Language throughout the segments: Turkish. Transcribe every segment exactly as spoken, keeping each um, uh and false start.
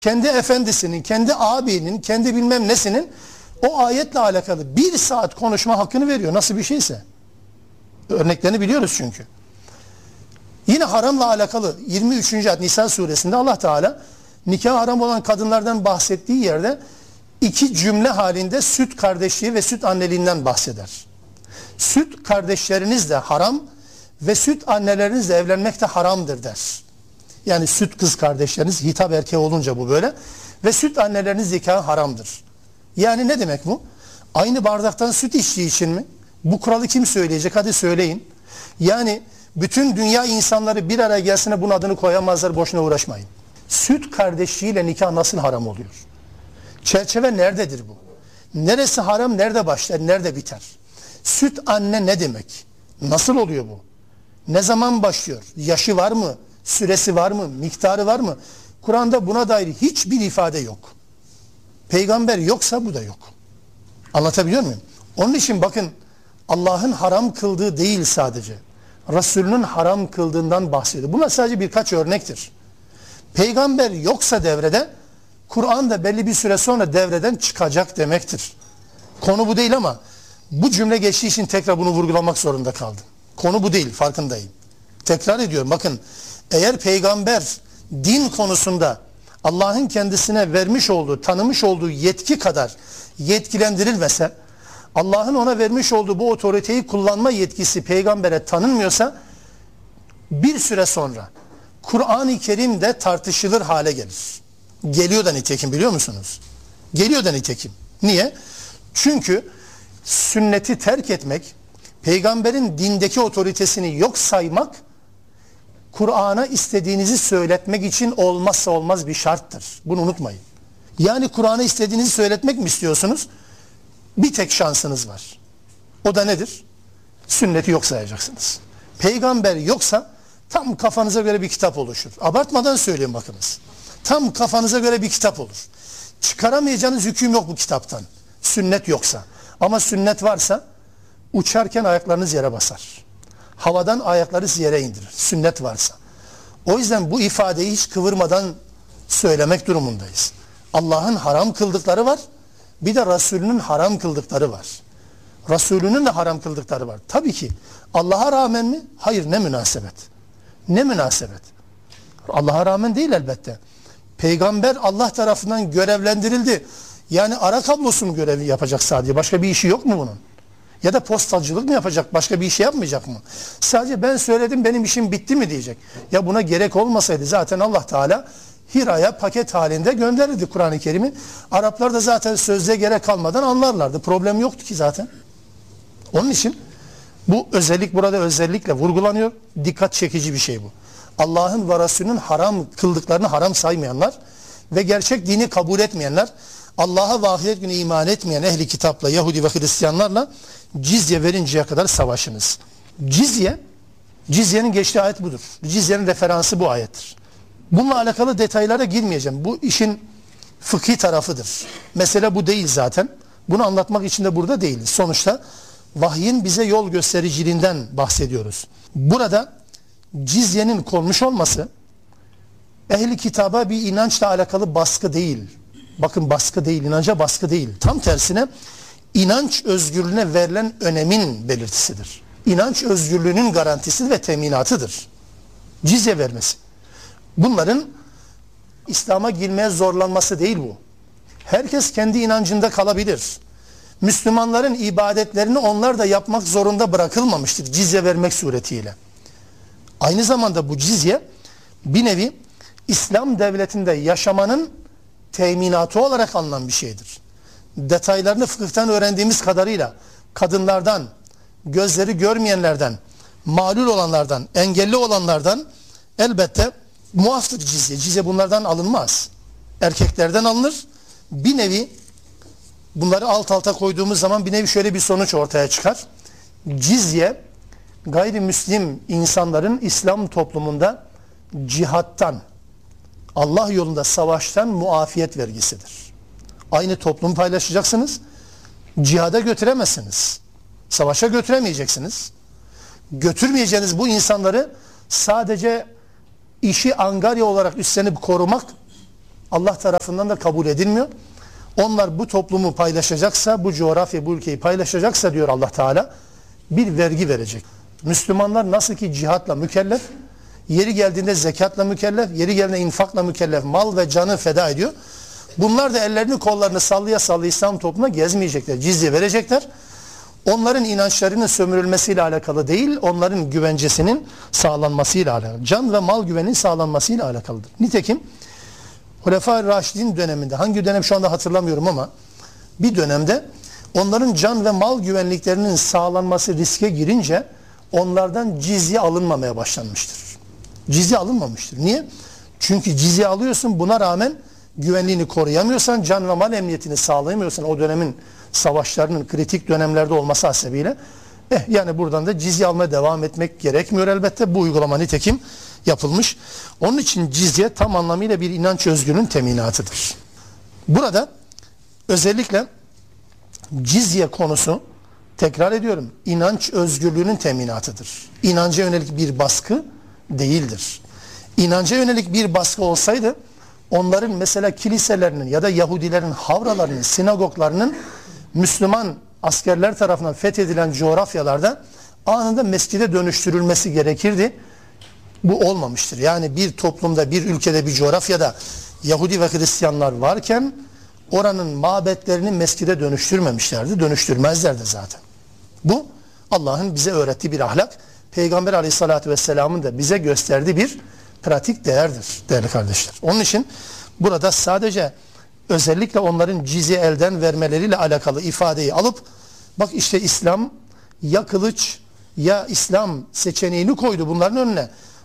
kendi efendisinin, kendi abinin, kendi bilmem nesinin o ayetle alakalı bir saat konuşma hakkını veriyor. Nasıl bir şeyse. Örneklerini biliyoruz çünkü. Yine haramla alakalı yirmi üçüncü ayet Nisa suresinde Allah Teala nikah haram olan kadınlardan bahsettiği yerde iki cümle halinde süt kardeşliği ve süt anneliğinden bahseder. Süt kardeşleriniz de haram ve süt annelerinizle evlenmek de haramdır der. Yani süt kız kardeşleriniz, hitap erkeği olunca bu böyle. Ve süt anneleriniz nikahı haramdır. Yani ne demek bu? Aynı bardaktan süt içtiği için mi? Bu kuralı kim söyleyecek? Hadi söyleyin. Yani bütün dünya insanları bir araya gelsene bunun adını koyamazlar, boşuna uğraşmayın. Süt kardeşliğiyle nikah nasıl haram oluyor? Çerçeve nerededir bu? Neresi haram, nerede başlar, nerede biter? Süt anne ne demek? Nasıl oluyor bu? Ne zaman başlıyor? Yaşı var mı? Süresi var mı? Miktarı var mı? Kur'an'da buna dair hiçbir ifade yok. Peygamber yoksa bu da yok. Anlatabiliyor muyum? Onun için bakın, Allah'ın haram kıldığı değil sadece, Resulünün haram kıldığından bahsediyor. Bunlar sadece birkaç örnektir. Peygamber yoksa devrede, Kur'an da belli bir süre sonra devreden çıkacak demektir. Konu bu değil ama bu cümle geçtiği için tekrar bunu vurgulamak zorunda kaldım. Konu bu değil, farkındayım. Tekrar ediyorum, bakın, eğer peygamber din konusunda Allah'ın kendisine vermiş olduğu, tanımış olduğu yetki kadar yetkilendirilmese, Allah'ın ona vermiş olduğu bu otoriteyi kullanma yetkisi peygambere tanınmıyorsa, bir süre sonra Kur'an-ı Kerim'de tartışılır hale gelir. Geliyor da nitekim, biliyor musunuz? Geliyor da nitekim. Niye? Çünkü sünneti terk etmek, peygamberin dindeki otoritesini yok saymak, Kur'an'a istediğinizi söyletmek için olmazsa olmaz bir şarttır. Bunu unutmayın. Yani Kur'an'a istediğinizi söyletmek mi istiyorsunuz? Bir tek şansınız var. O da nedir? Sünneti yok sayacaksınız. Peygamber yoksa tam kafanıza göre bir kitap oluşur. Abartmadan söyleyeyim bakınız. Tam kafanıza göre bir kitap olur. Çıkaramayacağınız hüküm yok bu kitaptan. Sünnet yoksa. Ama sünnet varsa uçarken ayaklarınız yere basar. Havadan ayaklarınız yere indirir. Sünnet varsa. O yüzden bu ifadeyi hiç kıvırmadan söylemek durumundayız. Allah'ın haram kıldıkları var. Bir de Resulünün haram kıldıkları var. Resulünün de haram kıldıkları var. Tabii ki. Allah'a rağmen mi? Hayır, ne münasebet. Ne münasebet. Allah'a rağmen değil elbette. Peygamber Allah tarafından görevlendirildi. Yani ara kablosu mu görevi yapacak sadece? Başka bir işi yok mu bunun? Ya da postacılık mı yapacak? Başka bir şey yapmayacak mı? Sadece ben söyledim, benim işim bitti mi diyecek. Ya buna gerek olmasaydı zaten Allah Teala Hira'ya paket halinde gönderirdi Kur'an-ı Kerim'i. Araplar da zaten sözde gerek kalmadan anlarlardı. Problem yoktu ki zaten. Onun için bu özellik burada özellikle vurgulanıyor. Dikkat çekici bir şey bu. Allah'ın ve Resulünün haram kıldıklarını haram saymayanlar ve gerçek dini kabul etmeyenler, Allah'a ve ahiret günü iman etmeyen ehli kitapla, Yahudi ve Hristiyanlarla cizye verinceye kadar savaşınız. Cizye, cizyenin geçtiği ayet budur. Cizyenin referansı bu ayettir. Bununla alakalı detaylara girmeyeceğim. Bu işin fıkhi tarafıdır. Mesele bu değil zaten. Bunu anlatmak için de burada değiliz. Sonuçta vahyin bize yol göstericiliğinden bahsediyoruz. Burada cizyenin konmuş olması ehli kitaba bir inançla alakalı baskı değil. Bakın, baskı değil, inanca baskı değil. Tam tersine inanç özgürlüğüne verilen önemin belirtisidir. İnanç özgürlüğünün garantisi ve teminatıdır. Cizye vermesi. Bunların İslam'a girmeye zorlanması değil bu. Herkes kendi inancında kalabilir. Müslümanların ibadetlerini onlar da yapmak zorunda bırakılmamıştır cizye vermek suretiyle. Aynı zamanda bu cizye bir nevi İslam devletinde yaşamanın teminatı olarak alınan bir şeydir. Detaylarını fıkıhtan öğrendiğimiz kadarıyla kadınlardan, gözleri görmeyenlerden, mağlul olanlardan, engelli olanlardan elbette muaftır cizye. Cizye bunlardan alınmaz. Erkeklerden alınır. Bir nevi bunları alt alta koyduğumuz zaman bir nevi şöyle bir sonuç ortaya çıkar. Cizye gayrimüslim insanların İslam toplumunda cihattan, Allah yolunda savaştan muafiyet vergisidir. Aynı toplumu paylaşacaksınız. Cihada götüremezsiniz. Savaşa götüremeyeceksiniz. Götürmeyeceğiniz bu insanları sadece işi angarya olarak üstlenip korumak Allah tarafından da kabul edilmiyor. Onlar bu toplumu paylaşacaksa, bu coğrafya, bu ülkeyi paylaşacaksa diyor Allah Teala, bir vergi verecek. Müslümanlar nasıl ki cihatla mükellef, yeri geldiğinde zekatla mükellef, yeri geldiğinde infakla mükellef, mal ve canı feda ediyor. Bunlar da ellerini kollarını sallaya sallaya İslam toplumuna gezmeyecekler, cizye verecekler. Onların inançlarının sömürülmesiyle alakalı değil, onların güvencesinin sağlanmasıyla alakalı. Can ve mal güveninin sağlanmasıyla alakalıdır. Nitekim Hulefâ-i Raşidin döneminde, hangi dönem şu anda hatırlamıyorum ama bir dönemde onların can ve mal güvenliklerinin sağlanması riske girince onlardan cizye alınmamaya başlanmıştır. Cizye alınmamıştır. Niye? Çünkü cizye alıyorsun, buna rağmen güvenliğini koruyamıyorsan, can ve mal emniyetini sağlayamıyorsan, o dönemin savaşlarının kritik dönemlerde olması hasebiyle eh yani buradan da cizye almaya devam etmek gerekmiyor elbette. Bu uygulama nitekim yapılmış. Onun için cizye tam anlamıyla bir inanç özgürlüğünün teminatıdır. Burada özellikle cizye konusu, tekrar ediyorum, inanç özgürlüğünün teminatıdır. İnanca yönelik bir baskı değildir. İnanca yönelik bir baskı olsaydı onların mesela kiliselerinin ya da Yahudilerin havralarının, sinagoglarının Müslüman askerler tarafından fethedilen coğrafyalarda anında mescide dönüştürülmesi gerekirdi. Bu olmamıştır. Yani bir toplumda, bir ülkede, bir coğrafyada Yahudi ve Hristiyanlar varken oranın mabetlerini mescide dönüştürmemişlerdi. Dönüştürmezlerdi zaten. Bu Allah'ın bize öğrettiği bir ahlak. Peygamber Aleyhisselatü Vesselam'ın da bize gösterdiği bir pratik değerdir değerli kardeşler. Onun için burada sadece özellikle onların cizye elden vermeleriyle alakalı ifadeyi alıp bak işte İslam ya kılıç ya İslam seçeneğini koydu bunların önüne.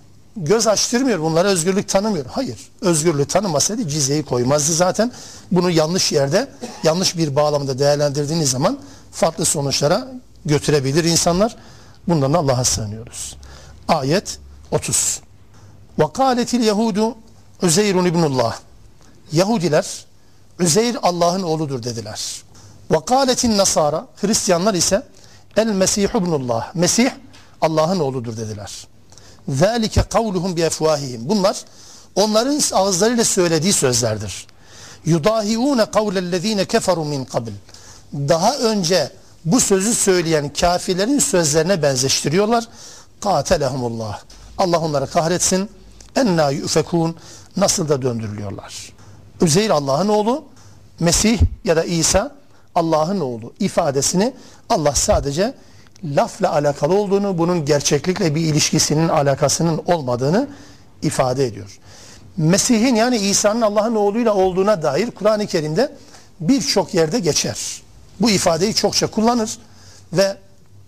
Göz açtırmıyor, bunlara özgürlük tanımıyor. Hayır, özgürlüğü tanımasaydı cizyeyi koymazdı zaten. Bunu yanlış yerde, yanlış bir bağlamda değerlendirdiğiniz zaman farklı sonuçlara götürebilir insanlar. Bundan da Allah'a sığınıyoruz. Ayet otuz. وَقَالَتِ الْيَهُودُ عُزَيْرٌ ibnullah. Yahudiler Üzeyr Allah'ın oğludur dediler. وَقَالَتِ النَّصَارَ. Hristiyanlar ise el-Mesih ibnullah. Mesih Allah'ın oğludur dediler. ذَٰلِكَ قَوْلُهُمْ بِاَفْوَاهِهِمْ. Bunlar onların ağızlarıyla söylediği sözlerdir. يُضَاهِعُونَ قَوْلَ الَّذ۪ينَ كَفَرُوا مِنْ قَبْلِ. Daha önce bu sözü söyleyen kafirlerin sözlerine benzeştiriyorlar. قَاتَلَهُمُ Allah onları kahretsin. اَنَّا يُؤْفَكُونَ. Nasıl da döndürülüyorlar. Üzeyr Allah'ın oğlu, Mesih ya da İsa Allah'ın oğlu ifadesini Allah sadece lafla alakalı olduğunu, bunun gerçeklikle bir ilişkisinin, alakasının olmadığını ifade ediyor. Mesih'in yani İsa'nın Allah'ın oğluyla olduğuna dair Kur'an-ı Kerim'de birçok yerde geçer. Bu ifadeyi çokça kullanır ve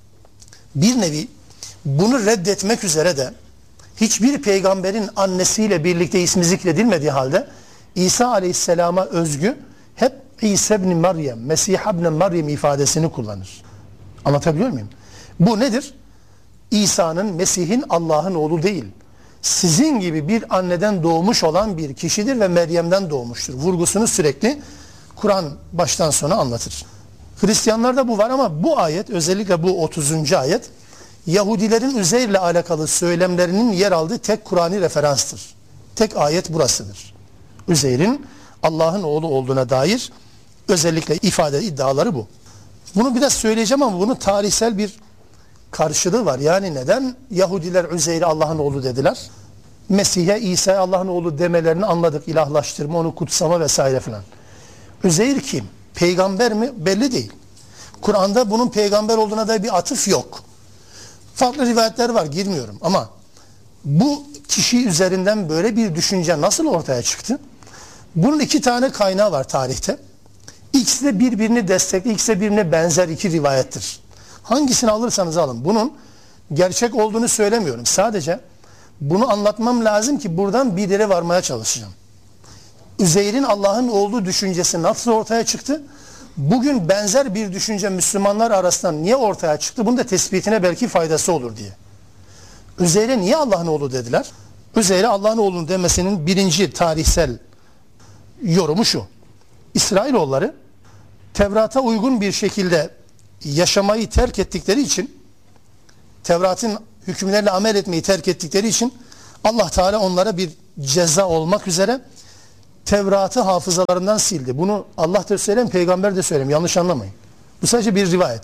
bir nevi bunu reddetmek üzere de hiçbir peygamberin annesiyle birlikte ismi zikredilmediği halde İsa Aleyhisselam'a özgü hep İsa ibn Meryem, Mesih ibn Meryem ifadesini kullanır. Anlatabiliyor muyum? Bu nedir? İsa'nın, Mesih'in Allah'ın oğlu değil. Sizin gibi bir anneden doğmuş olan bir kişidir ve Meryem'den doğmuştur. Vurgusunu sürekli Kur'an baştan sona anlatır. Hristiyanlarda bu var ama bu ayet, özellikle bu otuzuncu ayet Yahudilerin Üzeyr'le alakalı söylemlerinin yer aldığı tek Kur'an'i referanstır. Tek ayet burasıdır. Üzeyr'in Allah'ın oğlu olduğuna dair özellikle ifade iddiaları bu. Bunu biraz söyleyeceğim ama bunun tarihsel bir karşılığı var. Yani neden Yahudiler Üzeyr'e Allah'ın oğlu dediler? Mesih'e, İsa'ya Allah'ın oğlu demelerini anladık. İlahlaştırma, onu kutsama vesaire filan. Üzeyr kim? Peygamber mi? Belli değil. Kur'an'da bunun peygamber olduğuna dair bir atıf yok. Farklı rivayetler var, girmiyorum ama bu kişi üzerinden böyle bir düşünce nasıl ortaya çıktı? Bunun iki tane kaynağı var tarihte. İkisi de birbirini destekli, ikisi de birbirine benzer iki rivayettir. Hangisini alırsanız alın. Bunun gerçek olduğunu söylemiyorum. Sadece bunu anlatmam lazım ki buradan bir yere varmaya çalışacağım. Üzeyr'in Allah'ın olduğu düşüncesi nasıl ortaya çıktı? Bugün benzer bir düşünce Müslümanlar arasından niye ortaya çıktı? Bunun da tespitine belki faydası olur diye. Üzeyr'e niye Allah'ın oğlu dediler? Üzeyr'e Allah'ın oğlu demesinin birinci tarihsel yorumu şu. İsrailoğulları Tevrat'a uygun bir şekilde yaşamayı terk ettikleri için, Tevrat'ın hükümlerle amel etmeyi terk ettikleri için Allah Teala onlara bir ceza olmak üzere Tevrat'ı hafızalarından sildi. Bunu Allah da söyleyeyim, peygamber de söyleyeyim. Yanlış anlamayın. Bu sadece bir rivayet.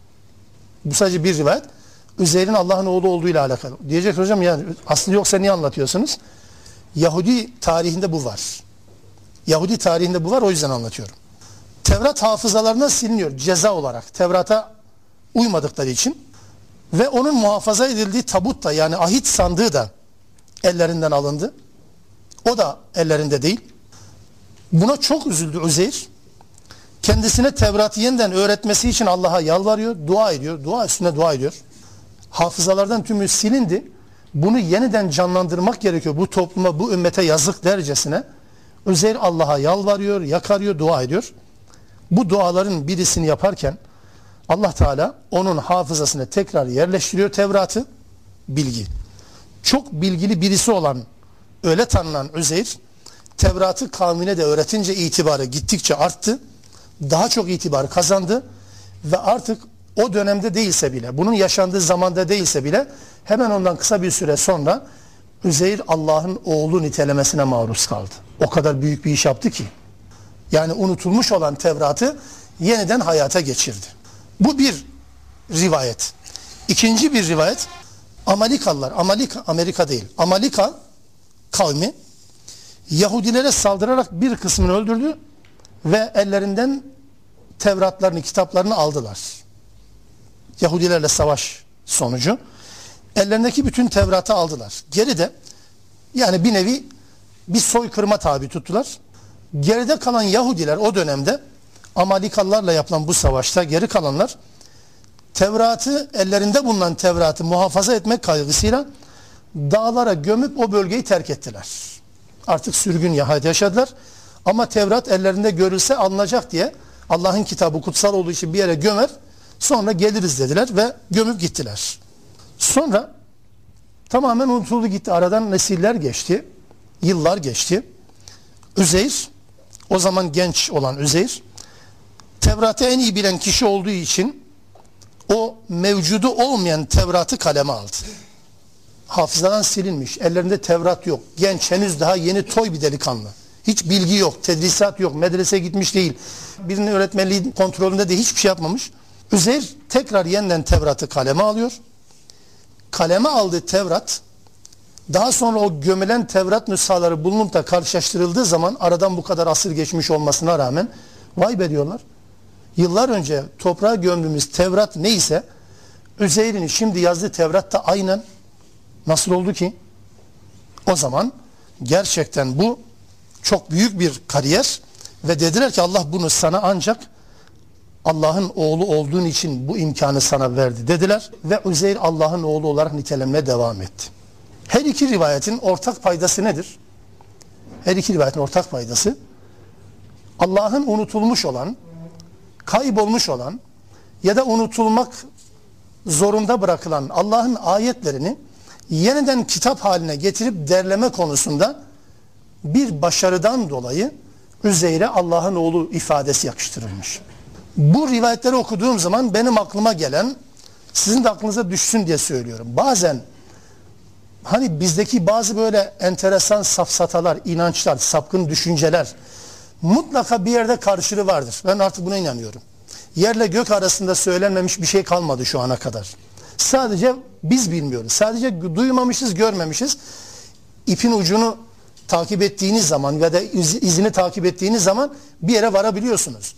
Bu sadece bir rivayet. Üzeyr'in Allah'ın oğlu olduğu ile alakalı. Diyecek hocam ya aslı yoksa niye anlatıyorsunuz? Yahudi tarihinde bu var. Yahudi tarihinde bu var, o yüzden anlatıyorum. Tevrat hafızalarından siliniyor ceza olarak. Tevrat'a uymadıkları için. Ve onun muhafaza edildiği tabut da, yani ahit sandığı da ellerinden alındı. O da ellerinde değil. Buna çok üzüldü Üzeyr. Kendisine Tevrat'ı yeniden öğretmesi için Allah'a yalvarıyor, dua ediyor. Dua üstüne dua ediyor. Hafızalardan tümü silindi. Bunu yeniden canlandırmak gerekiyor. Bu topluma, bu ümmete yazık dercesine. Üzeyr Allah'a yalvarıyor, yakarıyor, dua ediyor. Bu duaların birisini yaparken Allah Teala onun hafızasına tekrar yerleştiriyor Tevrat'ı, bilgi. Çok bilgili birisi olan, öyle tanınan Üzeyr, Tevrat'ı kavmine de öğretince itibarı gittikçe arttı. Daha çok itibar kazandı ve artık o dönemde değilse bile, bunun yaşandığı zamanda değilse bile hemen ondan kısa bir süre sonra Üzeyr Allah'ın oğlu nitelemesine maruz kaldı. O kadar büyük bir iş yaptı ki. Yani unutulmuş olan Tevrat'ı yeniden hayata geçirdi. Bu bir rivayet. İkinci bir rivayet, Amalikalılar, Amalika, Amerika değil, Amalika kavmi Yahudilere saldırarak bir kısmını öldürdü ve ellerinden Tevratlarını, kitaplarını aldılar. Yahudilerle savaş sonucu ellerindeki bütün Tevrat'ı aldılar. Geride, yani bir nevi bir soykırıma tabi tuttular. Geride kalan Yahudiler o dönemde Amalikalılarla yapılan bu savaşta geri kalanlar Tevrat'ı, ellerinde bulunan Tevrat'ı muhafaza etmek kaygısıyla dağlara gömüp o bölgeyi terk ettiler. Artık sürgün hayat yaşadılar. Ama Tevrat ellerinde görülse alınacak diye Allah'ın kitabı kutsal olduğu için bir yere gömer, sonra geliriz dediler ve gömüp gittiler. Sonra tamamen unutuldu gitti. Aradan nesiller geçti. Yıllar geçti. Üzeyr, o zaman genç olan Üzeyr, Tevrat'ı en iyi bilen kişi olduğu için o mevcudu olmayan Tevrat'ı kaleme aldı. Hafızadan silinmiş. Ellerinde Tevrat yok. Genç, henüz daha yeni toy bir delikanlı. Hiç bilgi yok, tedrisat yok, medrese gitmiş değil. Birinin öğretmenliği kontrolünde de hiçbir şey yapmamış. Üzeyr tekrar yeniden Tevrat'ı kaleme alıyor. Kaleme aldığı Tevrat, daha sonra o gömülen Tevrat nüshaları bulunup da karşılaştırıldığı zaman aradan bu kadar asır geçmiş olmasına rağmen vay be diyorlar. Yıllar önce toprağa gömdüğümüz Tevrat neyse Üzeyr'in şimdi yazdığı Tevrat da aynen. Nasıl oldu ki? O zaman gerçekten bu çok büyük bir kariyer ve dediler ki Allah bunu sana ancak Allah'ın oğlu olduğun için bu imkanı sana verdi dediler ve Üzeyr Allah'ın oğlu olarak nitelemeye devam etti. Her iki rivayetin ortak paydası nedir? Her iki rivayetin ortak paydası Allah'ın unutulmuş olan, kaybolmuş olan ya da unutulmak zorunda bırakılan Allah'ın ayetlerini yeniden kitap haline getirip derleme konusunda bir başarıdan dolayı Üzeyr'e Allah'ın oğlu ifadesi yakıştırılmış. Bu rivayetleri okuduğum zaman benim aklıma gelen, sizin de aklınıza düşsün diye söylüyorum. Bazen hani bizdeki bazı böyle enteresan safsatalar, inançlar, sapkın düşünceler mutlaka bir yerde karşılığı vardır. Ben artık buna inanıyorum. Yerle gök arasında söylenmemiş bir şey kalmadı şu ana kadar. Sadece biz bilmiyoruz. Sadece duymamışız, görmemişiz. İpin ucunu takip ettiğiniz zaman ve de iz, izini takip ettiğiniz zaman bir yere varabiliyorsunuz.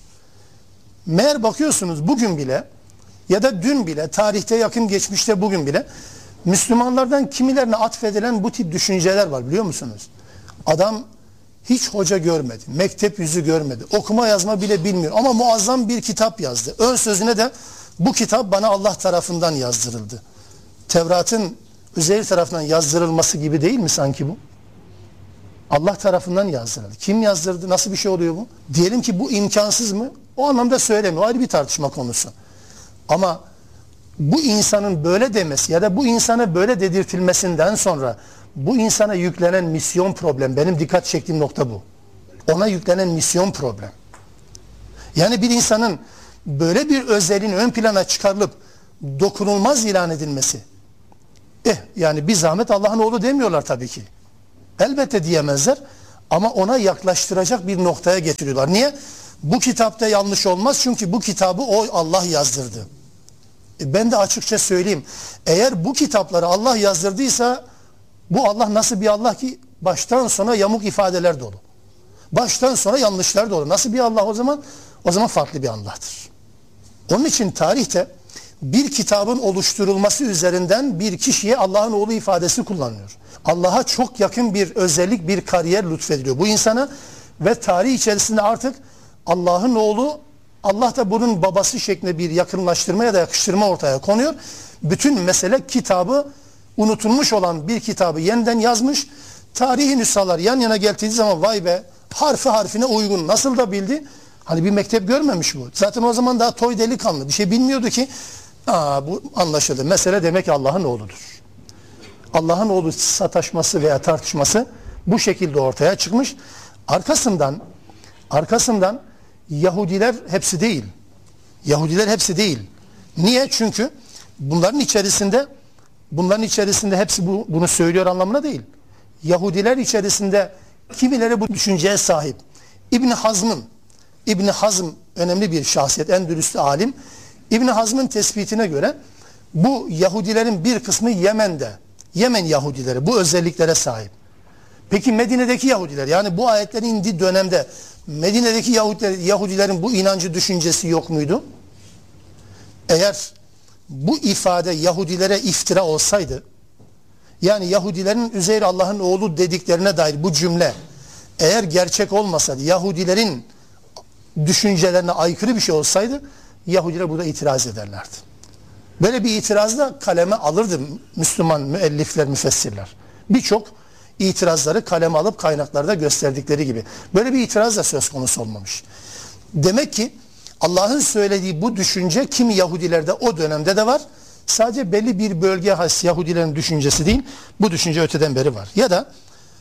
Meğer bakıyorsunuz bugün bile ya da dün bile, tarihte, yakın geçmişte, bugün bile Müslümanlardan kimilerine atfedilen bu tip düşünceler var, biliyor musunuz? Adam hiç hoca görmedi, mektep yüzü görmedi, okuma yazma bile bilmiyor ama muazzam bir kitap yazdı. Ön sözüne de bu kitap bana Allah tarafından yazdırıldı. Tevrat'ın Üzeyr tarafından yazdırılması gibi değil mi sanki bu? Allah tarafından yazdırıldı. Kim yazdırdı? Nasıl bir şey oluyor bu? Diyelim ki bu imkansız mı? O anlamda söylemiyor. Ayrı bir tartışma konusu. Ama bu insanın böyle demesi ya da bu insana böyle dedirtilmesinden sonra bu insana yüklenen misyon problem. Benim dikkat çektiğim nokta bu. Ona yüklenen misyon problem. Yani bir insanın böyle bir özelliğin ön plana çıkarılıp dokunulmaz ilan edilmesi. Eh yani bir zahmet Allah'ın oğlu demiyorlar tabii ki. Elbette diyemezler. Ama ona yaklaştıracak bir noktaya getiriyorlar. Niye? Bu kitapta yanlış olmaz çünkü bu kitabı o Allah yazdırdı. E ben de açıkça söyleyeyim. Eğer bu kitapları Allah yazdırdıysa bu Allah nasıl bir Allah ki baştan sona yamuk ifadeler dolu. Baştan sona yanlışlar dolu. Nasıl bir Allah o zaman? O zaman farklı bir Allah'tır. Onun için tarihte bir kitabın oluşturulması üzerinden bir kişiye Allah'ın oğlu ifadesi kullanılıyor. Allah'a çok yakın bir özellik, bir kariyer lütfediliyor bu insana ve tarih içerisinde artık Allah'ın oğlu, Allah da bunun babası şeklinde bir yakınlaştırma ya da yakıştırma ortaya konuyor. Bütün mesele kitabı, unutulmuş olan bir kitabı yeniden yazmış. Tarihi nüshalar yan yana geldiği zaman vay be, harfi harfine uygun, nasıl da bildi? Hani bir mektep görmemiş bu. Zaten o zaman daha toy delikanlı, bir şey bilmiyordu ki. Aa, bu anlaşıldı. Mesele demek ki Allah'ın oğludur. Allah'ın oğlu sataşması veya tartışması bu şekilde ortaya çıkmış. Arkasından arkasından Yahudiler hepsi değil. Yahudiler hepsi değil. Niye? Çünkü bunların içerisinde bunların içerisinde hepsi bu, bunu söylüyor anlamına değil. Yahudiler içerisinde kimileri bu düşünceye sahip. İbn Hazm'ın İbn Hazm önemli bir şahsiyet, Endülüslü alim. İbn Hazm'ın tespitine göre bu Yahudilerin bir kısmı Yemen'de, Yemen Yahudileri bu özelliklere sahip. Peki Medine'deki Yahudiler, yani bu ayetlerin indiği dönemde Medine'deki Yahudiler, Yahudilerin bu inancı, düşüncesi yok muydu? Eğer bu ifade Yahudilere iftira olsaydı, yani Yahudilerin Üzeyr Allah'ın oğlu dediklerine dair bu cümle eğer gerçek olmasaydı, Yahudilerin düşüncelerine aykırı bir şey olsaydı, Yahudiler burada itiraz ederlerdi. Böyle bir itirazla kaleme alırdı Müslüman müellifler, müfessirler. Birçok itirazları kaleme alıp kaynaklarda gösterdikleri gibi. Böyle bir itiraz da söz konusu olmamış. Demek ki Allah'ın söylediği bu düşünce kimi Yahudilerde o dönemde de var. Sadece belli bir bölgeye has Yahudilerin düşüncesi değil, bu düşünce öteden beri var. Ya da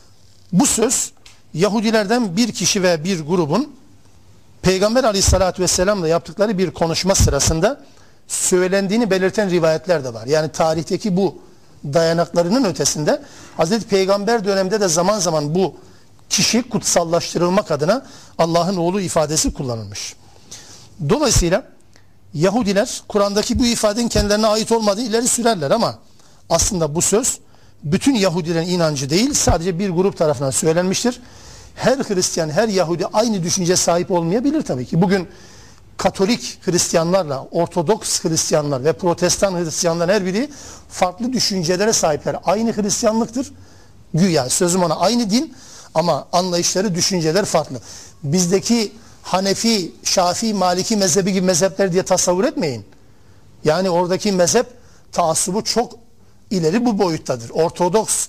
bu söz Yahudilerden bir kişi ve bir grubun Peygamber Aleyhisselatü Vesselam'la yaptıkları bir konuşma sırasında söylendiğini belirten rivayetler de var. Yani tarihteki bu dayanaklarının ötesinde Hazreti Peygamber döneminde de zaman zaman bu kişi kutsallaştırılmak adına Allah'ın oğlu ifadesi kullanılmış. Dolayısıyla Yahudiler Kur'an'daki bu ifadenin kendilerine ait olmadığı ileri sürerler ama aslında bu söz bütün Yahudilerin inancı değil, sadece bir grup tarafından söylenmiştir. Her Hristiyan, her Yahudi aynı düşünce sahip olmayabilir tabii ki. Bugün Katolik Hristiyanlarla, Ortodoks Hristiyanlar ve Protestan Hristiyanlar her biri farklı düşüncelere sahipler. Aynı Hristiyanlıktır. Güya sözüm ona aynı din ama anlayışları, düşünceler farklı. Bizdeki Hanefi, Şafii, Maliki mezhebi gibi mezhepler diye tasavvur etmeyin. Yani oradaki mezhep taassubu çok ileri bu boyuttadır. Ortodoks,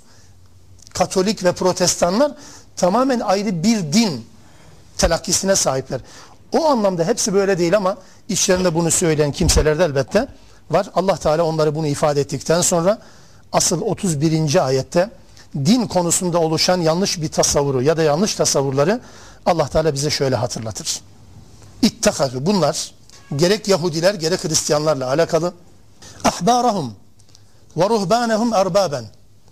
Katolik ve Protestanlar tamamen ayrı bir din telakkisine sahipler. O anlamda hepsi böyle değil ama içlerinde bunu söyleyen kimseler de elbette var. Allah Teala onları bunu ifade ettikten sonra asıl otuz birinci ayette din konusunda oluşan yanlış bir tasavvuru ya da yanlış tasavvurları Allah Teala bize şöyle hatırlatır. İttekazü, bunlar gerek Yahudiler gerek Hristiyanlarla alakalı ahbarahum ve ruhbanehum erbaben,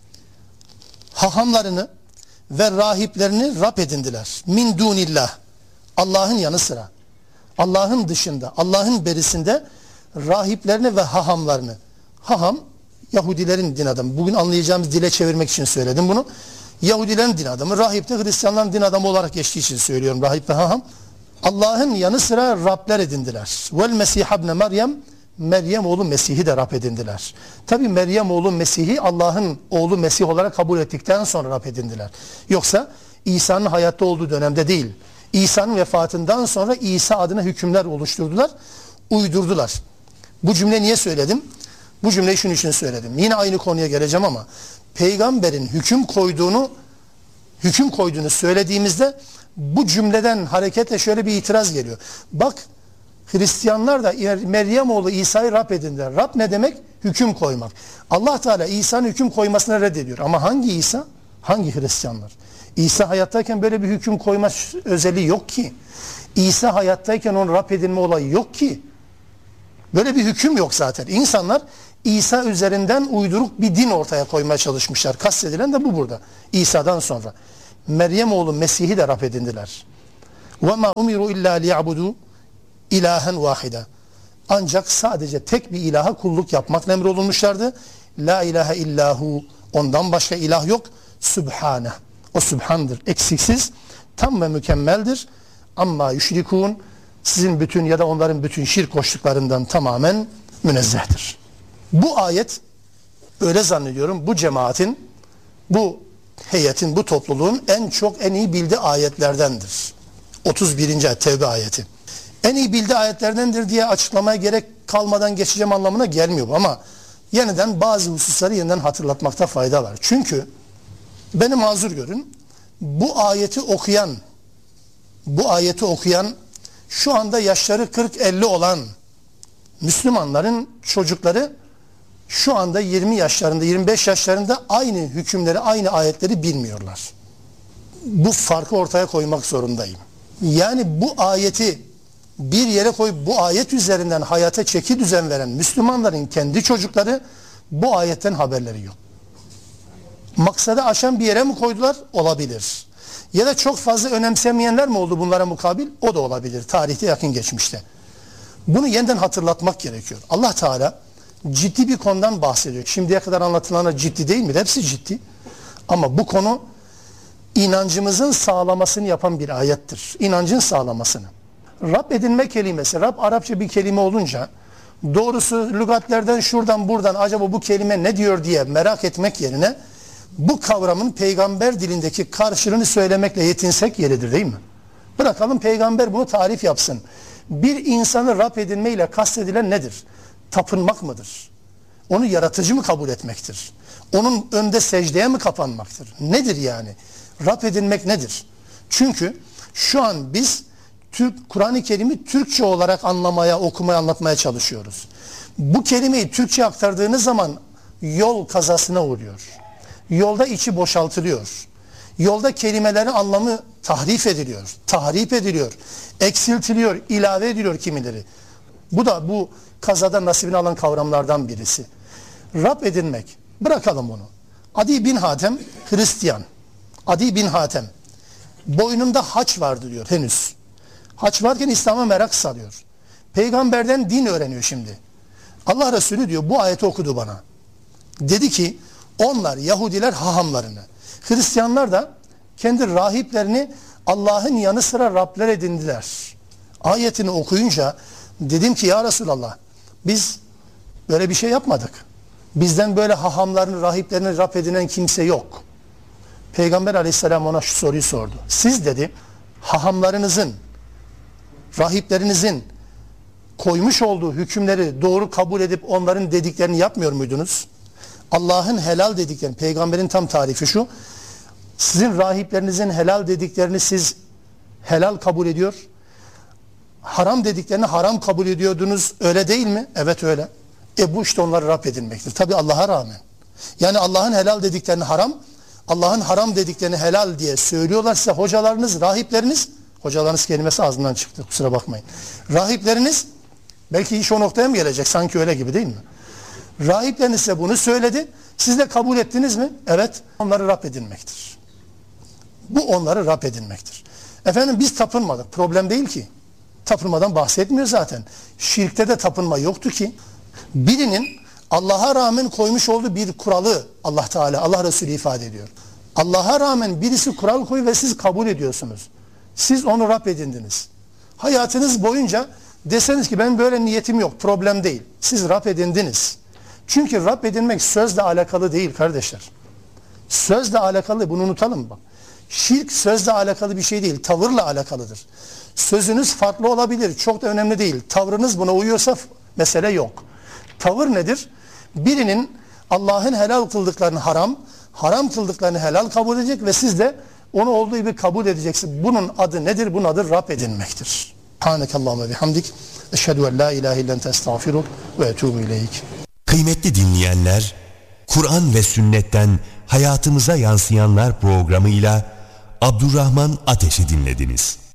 hahamlarını ve rahiplerini Rab edindiler. Min dunillah, Allah'ın yanı sıra, Allah'ın dışında, Allah'ın berisinde rahiplerini ve hahamlarını. Haham Yahudilerin din adamı. Bugün anlayacağımız dile çevirmek için söyledim bunu. Yahudilerin din adamı, rahip de Hristiyanların din adamı olarak geçtiği için söylüyorum rahip ve haham. Allah'ın yanı sıra Rabler edindiler. Vel Mesih ibn Meryem, Meryem oğlu Mesih'i de Rab edindiler. Tabi Meryem oğlu Mesih'i Allah'ın oğlu Mesih olarak kabul ettikten sonra Rab edindiler. Yoksa İsa'nın hayatta olduğu dönemde değil. İsa'nın vefatından sonra İsa adına hükümler oluşturdular, uydurdular. Bu cümle niye söyledim? Bu cümleyi şunun için söyledim. Yine aynı konuya geleceğim ama peygamberin hüküm koyduğunu hüküm koyduğunu söylediğimizde bu cümleden hareketle şöyle bir itiraz geliyor. Bak, Hristiyanlar da Meryem oğlu İsa'yı Rab edindiler. Rab ne demek? Hüküm koymak. Allah Teala İsa'nın hüküm koymasını reddediyor. Ama hangi İsa? Hangi Hristiyanlar? İsa hayattayken böyle bir hüküm koyma özelliği yok ki. İsa hayattayken onun Rab edinme olayı yok ki. Böyle bir hüküm yok zaten. İnsanlar İsa üzerinden uyduruk bir din ortaya koymaya çalışmışlar. Kastedilen de bu burada. İsa'dan sonra. Meryem oğlu Mesih'i de Rab edindiler. وَمَا اُمِرُوا اِلَّا لِيَعْبُدُوا ilahen vahide. Ancak sadece tek bir ilaha kulluk yapmakla emrolunmuşlardı. La ilahe illahu, ondan başka ilah yok. Sübhane, o Sübhan'dır, eksiksiz, tam ve mükemmeldir. Amma yüşrikûn, sizin bütün ya da onların bütün şirk koştuklarından tamamen münezzehtir. Bu ayet, öyle zannediyorum, bu cemaatin, bu heyetin, bu topluluğun en çok en iyi bildiği ayetlerdendir. otuz birinci ayet Tevbe ayeti. En iyi bildiği ayetlerdendir diye açıklamaya gerek kalmadan geçeceğim anlamına gelmiyor bu, ama yeniden bazı hususları yeniden hatırlatmakta fayda var. Çünkü beni mazur görün, bu ayeti okuyan bu ayeti okuyan şu anda yaşları kırk elli olan Müslümanların çocukları şu anda yirmi yaşlarında, yirmi beş yaşlarında aynı hükümleri, aynı ayetleri bilmiyorlar. Bu farkı ortaya koymak zorundayım. Yani bu ayeti bir yere koyup bu ayet üzerinden hayata çeki düzen veren Müslümanların kendi çocukları bu ayetten haberleri yok. Maksadı aşan bir yere mi koydular? Olabilir. Ya da çok fazla önemsemeyenler mi oldu bunlara mukabil? O da olabilir. Tarihte, yakın geçmişte. Bunu yeniden hatırlatmak gerekiyor. Allah Teala ciddi bir konudan bahsediyor. Şimdiye kadar anlatılanlar ciddi değil mi? Hepsi ciddi. Ama bu konu inancımızın sağlamasını yapan bir ayettir. İnancın sağlamasını. Rab edinme kelimesi, Rab Arapça bir kelime olunca doğrusu lügatlerden şuradan buradan acaba bu kelime ne diyor diye merak etmek yerine bu kavramın peygamber dilindeki karşılığını söylemekle yetinsek yeridir, değil mi? Bırakalım peygamber bunu tarif yapsın. Bir insanı Rab edinmeyle kastedilen nedir? Tapınmak mıdır? Onu yaratıcı mı kabul etmektir? Onun önünde secdeye mi kapanmaktır? Nedir yani? Rab edinmek nedir? Çünkü şu an biz Türk Kur'an-ı Kerim'i Türkçe olarak anlamaya, okumaya, anlatmaya çalışıyoruz. Bu kelimeyi Türkçe aktardığınız zaman yol kazasına uğruyor. Yolda içi boşaltılıyor. Yolda kelimelerin anlamı tahrif ediliyor, tahrip ediliyor, eksiltiliyor, ilave ediliyor kimileri. Bu da bu kazada nasibini alan kavramlardan birisi. Rab edinmek. Bırakalım bunu. Adi bin Hatem Hristiyan. Adi bin Hatem. Boynunda haç vardı diyor henüz. Haç varken İslam'a merak salıyor. Peygamberden din öğreniyor şimdi. Allah Resulü diyor bu ayeti okudu bana. Dedi ki onlar Yahudiler hahamlarını, Hristiyanlar da kendi rahiplerini Allah'ın yanı sıra Rabler edindiler. Ayetini okuyunca dedim ki ya Resulallah biz böyle bir şey yapmadık. Bizden böyle hahamlarını, rahiplerini Rab edinen kimse yok. Peygamber aleyhisselam ona şu soruyu sordu. Siz dedi hahamlarınızın, rahiplerinizin koymuş olduğu hükümleri doğru kabul edip onların dediklerini yapmıyor muydunuz? Allah'ın helal dediklerini, peygamberin tam tarifi şu, sizin rahiplerinizin helal dediklerini siz helal kabul ediyor, haram dediklerini haram kabul ediyordunuz, öyle değil mi? Evet öyle. E bu işte onları Rab edinmektir. Tabi Allah'a rağmen. Yani Allah'ın helal dediklerini haram, Allah'ın haram dediklerini helal diye söylüyorlar size hocalarınız, rahipleriniz, hocalarınız kelimesi ağzından çıktı, kusura bakmayın. Rahipleriniz, belki iş o noktaya mı gelecek, sanki öyle gibi değil mi? Rahipleriniz size bunu söyledi, siz de kabul ettiniz mi? Evet, onları Rab edinmektir. Bu onları Rab edinmektir. Efendim biz tapınmadık, problem değil ki. Tapınmadan bahsetmiyor zaten. Şirkte de tapınma yoktu ki. Birinin Allah'a rağmen koymuş olduğu bir kuralı Allah Teala, Allah Resulü ifade ediyor. Allah'a rağmen birisi kural koyuyor ve siz kabul ediyorsunuz. Siz onu Rab edindiniz. Hayatınız boyunca deseniz ki ben böyle niyetim yok, problem değil. Siz Rab edindiniz. Çünkü Rab edinmek sözle alakalı değil kardeşler. Sözle alakalı, bunu unutalım bak. Şirk sözle alakalı bir şey değil, tavırla alakalıdır. Sözünüz farklı olabilir, çok da önemli değil. Tavrınız buna uyuyorsa mesele yok. Tavır nedir? Birinin Allah'ın helal kıldıklarını haram, haram kıldıklarını helal kabul edecek ve siz de onu olduğu gibi kabul edeceksiniz. Bunun adı nedir? Bunun adı Rab edinmektir. Subhanekallahumma bihamdik. Eşhedü en la ilahe illen estağfiruk ve etûbü ileyk. Kıymetli dinleyenler, Kur'an ve sünnetten hayatımıza yansıyanlar programıyla Abdurrahman Ateş'i dinlediniz.